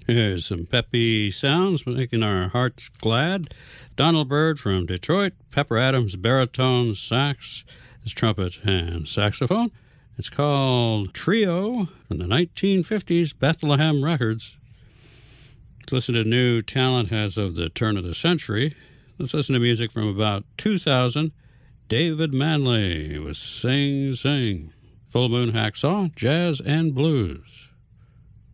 Here's some peppy sounds making our hearts glad. Donald Byrd from Detroit, Pepper Adams, baritone, sax, his trumpet and saxophone. It's called Trio from the 1950s Bethlehem Records. Let's listen to new talent as of the turn of the century. Let's listen to music from about 2000. David Manley with Sing Sing. Full Moon Hacksaw, Jazz and Blues.